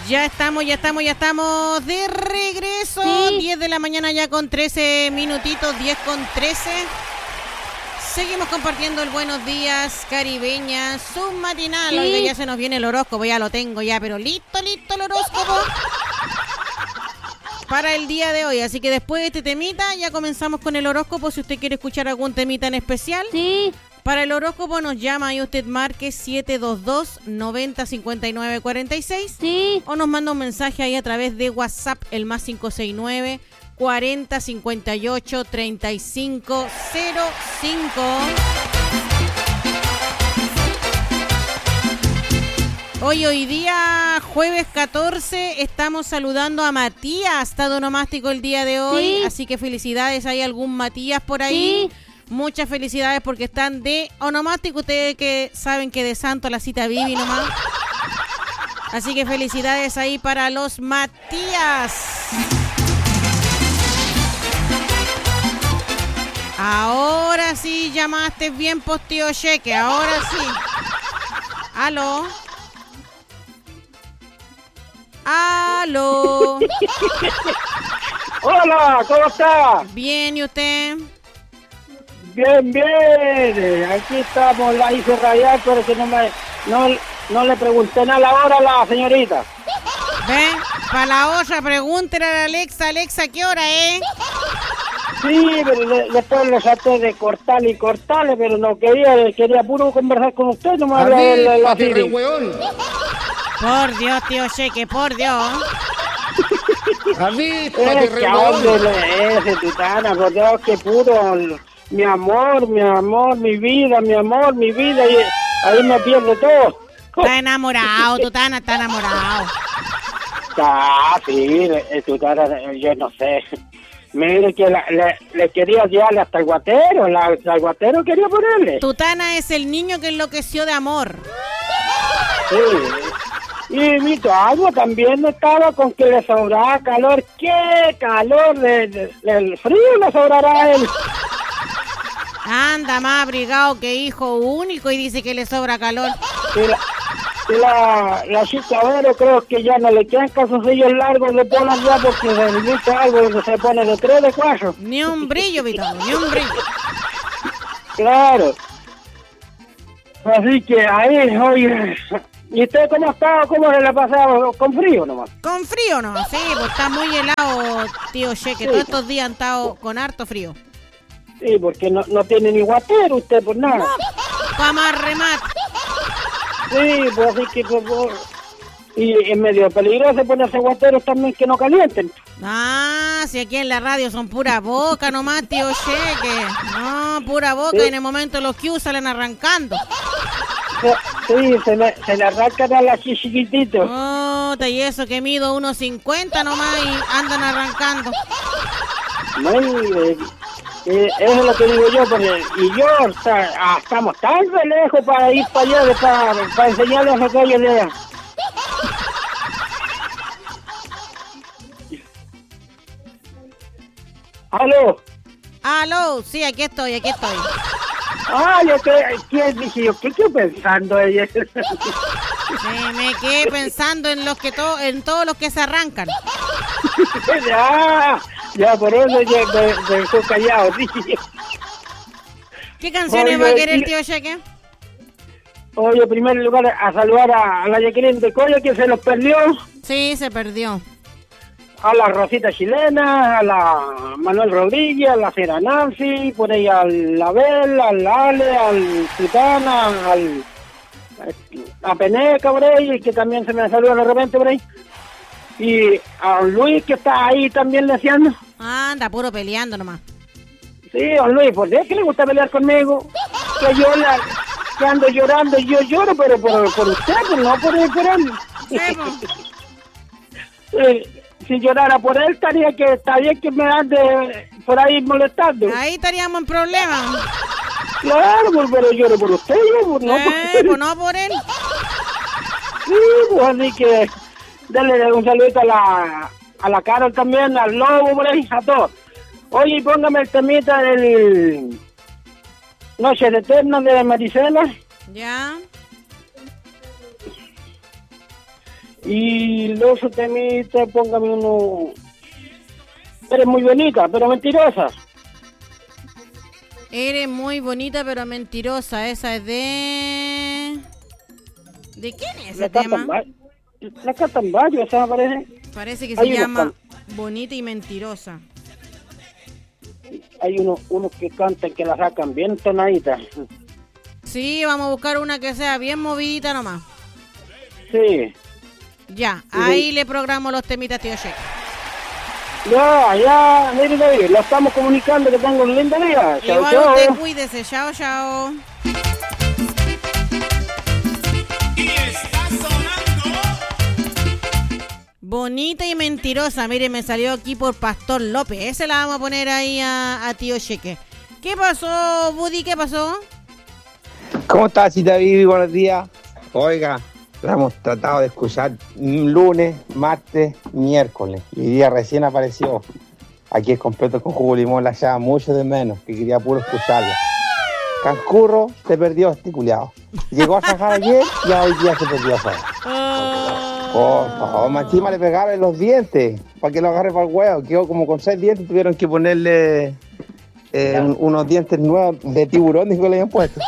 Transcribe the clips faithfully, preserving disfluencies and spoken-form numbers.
Ya estamos, ya estamos, ya estamos de regreso. Sí. diez de la mañana ya con trece minutitos, diez con trece. Seguimos compartiendo el Buenos Días Caribeña, su matinal. Sí. Oiga, ya se nos viene el horóscopo, ya lo tengo ya, pero listo, listo el horóscopo para el día de hoy. Así que después de este temita ya comenzamos con el horóscopo. Si usted quiere escuchar algún temita en especial, sí. Para el horóscopo nos llama y usted marque siete dos dos, nueve cero cinco nueve cuatro seis. Sí. O nos manda un mensaje ahí a través de WhatsApp, el más cinco seis nueve, cuarenta, cincuenta y ocho, treinta y cinco cero cinco. Hoy, hoy día, jueves catorce, estamos saludando a Matías, está onomástico el día de hoy. Sí. Así que felicidades, ¿hay algún Matías por ahí? Sí. Muchas felicidades porque están de onomástico. Ustedes que saben que de santo la cita Vivi nomás. Así que felicidades ahí para los Matías. Ahora sí llamaste bien, postío cheque. Ahora sí. Aló. Aló. Hola, ¿cómo está? Bien, ¿y usted? Bien, bien, aquí estamos, la hice rayar, pero que no me, no, no le pregunté nada a la hora a la señorita. Ven, para la otra, pregúntele a la Alexa, Alexa, ¿qué hora es? Sí, pero de, después le traté de cortarle y cortarle, pero no quería, quería puro conversar con usted, no me habla de la, la Siri. Por Dios, tío Cheque, por Dios. A mí, es que a dónde le ese, Tutana, por Dios, que puro... Mi amor, mi amor, mi vida, mi amor, mi vida, y ahí me pierdo todo. Está enamorado, Tutana, está enamorado. Ah, sí, Tutana, yo no sé. Mire que la, le, le quería llevarle hasta el guatero, la, el guatero quería ponerle. Tutana es el niño que enloqueció de amor. Sí. Y mi toallo también estaba con que le sobraba calor. ¿Qué calor? De, de, del frío le sobrará a él. Anda más abrigado que hijo único y dice que le sobra calor. Y la, y la, la chica Vero creo que ya no le quedan calzoncillos largos, le ponen ya porque se limita algo, se pone de tres, de cuatro. Ni un brillo, Vitor, ni un brillo. Claro. Así que ahí, oye... ¿Y usted cómo ha estado? ¿Cómo se le ha pasado? ¿Con frío nomás? Con frío nomás, sí, pues está muy helado, tío Cheque. Sí. Todos estos días han estado con harto frío. Sí, porque no, no tiene ni guatero usted por nada. No, pa' más remate. Sí, pues así que... Pues, pues, y es medio peligroso ponerse guateros también que no calienten. Ah, si aquí en la radio son pura boca nomás, tío Cheque. No, pura boca, sí. Y en el momento los Q salen arrancando. Sí, se le, se le arrancan a las chiquititos. Oh, y eso que mido uno cincuenta nomás y andan arrancando. No, eh, eh, eso es lo que digo yo, porque y yo o sea, ah, estamos tan de lejos para ir para allá, para, para enseñarles a que ellos lean. ¿Aló? Aló, sí, aquí estoy, aquí estoy. Ah, yo que, ¿qué dije yo? ¿Qué estoy pensando ella? Sí, me quedé pensando en los que to- en todos los que se arrancan. Ya, ya por eso ya me, me dejó callado, dije. ¿Qué canciones Oye, va a querer el tío Cheque? Oye, en primer lugar a saludar a, a la Jacqueline de Coya que se los perdió. Sí, se perdió. A la Rosita Chilena, a la Manuel Rodríguez, a la Cera Nancy, por ahí al Abel, al Ale, al Tutana, al a Peneca por ahí, que también se me saluda de repente por ahí. Y a Luis que está ahí también leseando. Ah, anda puro peleando nomás. Sí, don Luis, ¿por qué es que le gusta pelear conmigo? Que yo la, que ando llorando y yo lloro, pero por, por usted, pues no por él, por él. Sí, si llorara por él, estaría que está bien que me ande por ahí molestando. Ahí estaríamos en problemas. Claro, pues, pero lloro por usted, yo, pues, no, eh, por pues no por él. Sí, pues así que dale un saludito a la, a la Carol también, al Lobo, por ahí, a todos. Oye, póngame el temita del Noche de Eterna de Marisela. Ya. Y los otros temitas, póngame uno... Eres muy bonita, pero mentirosa. Eres muy bonita, pero mentirosa. Esa es de... ¿De quién es ese La tema? cantan, la cantan varios, esa me parece. Parece que se Hay unos llama can- Bonita y Mentirosa. Hay unos unos que cantan que la sacan bien tonaditas. Sí, vamos a buscar una que sea bien movidita nomás. Sí. Ya, Sí. ahí le programo los temitas, tío Cheque. Ya, ya, mire David, lo estamos comunicando, que tengo un lindo día. Chao, Igual chao. usted cuídese, chao, chao. Y está sonando. Bonita y mentirosa, mire, me salió aquí por Pastor López. Ese la vamos a poner ahí a, a tío Cheque. ¿Qué pasó, Buddy? ¿Qué pasó? ¿Cómo estás, Cita Vivi? Buenos días. Oiga, la hemos tratado de escuchar lunes, martes, miércoles. Y hoy día recién apareció. Aquí es completo con jugo de limón, la llama mucho de menos, que quería puro escucharla. Cancurro se perdió este culiao. Llegó a sacar ayer y hoy día se perdió solo. Por favor, más encima le pegaron en los dientes para que lo agarre para el huevo. Quedó como con seis dientes, tuvieron que ponerle eh, un- unos dientes nuevos de tiburón, dijo que le habían puesto.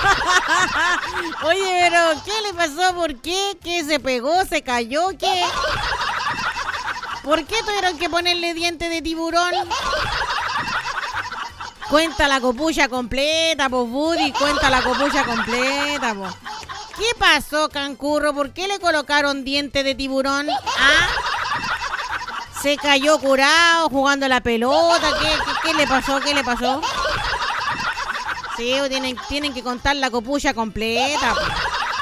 Oye, pero ¿qué le pasó? ¿Por qué? ¿Qué se pegó? ¿Se cayó? ¿Qué? ¿Por qué tuvieron que ponerle dientes de tiburón? Cuenta la copucha completa, pues, Buddy. Cuenta la copucha completa, pues. ¿Qué pasó, Cancurro? ¿Por qué le colocaron dientes de tiburón? ¿Ah? ¿Se cayó curado jugando a la pelota? ¿Qué, qué, qué le pasó? ¿Qué le pasó? Sí, tienen, tienen que contar la copucha completa, pues.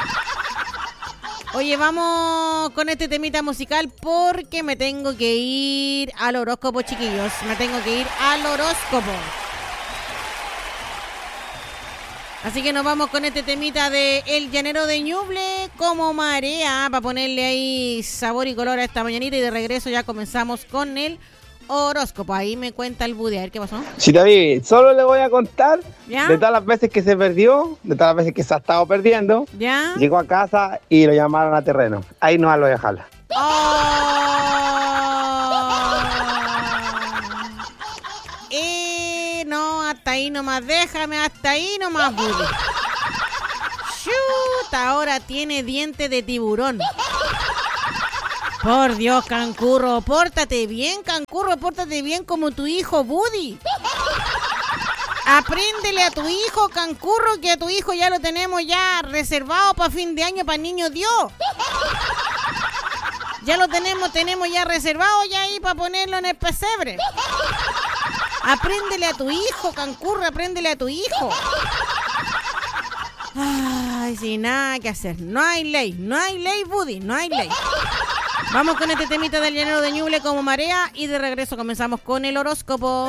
Oye, vamos con este temita musical porque me tengo que ir al horóscopo, chiquillos. Me tengo que ir al horóscopo. Así que nos vamos con este temita de El Llanero de Ñuble como marea, para ponerle ahí sabor y color a esta mañanita, y de regreso ya comenzamos con el horóscopo. Ahí me cuenta el Buddy, a ver qué pasó. Cita Vivi, solo le voy a contar ¿Ya? de todas las veces que se perdió, de todas las veces que se ha estado perdiendo. ¿Ya? Llegó a casa y lo llamaron a terreno. Ahí no lo voy a dejarla. Oh. Eh, no, hasta ahí nomás, déjame hasta ahí nomás, Buddy. Chuta, ahora tiene diente de tiburón. Por Dios, Cancurro, pórtate bien, Cancurro, pórtate bien como tu hijo, Buddy. Apréndele a tu hijo, Cancurro, que a tu hijo ya lo tenemos ya reservado para fin de año para Niño Dios. Ya lo tenemos, tenemos ya reservado ya ahí para ponerlo en el pesebre. Apréndele a tu hijo, Cancurro, apréndele a tu hijo. Ay, sin nada que hacer. No hay ley, no hay ley, Buddy, no hay ley. Vamos con este temita del Llanero de Ñuble como marea y de regreso comenzamos con el horóscopo.